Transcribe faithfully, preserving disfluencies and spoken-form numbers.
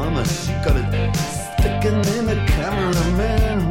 mama, she got it sticking in the cameraman.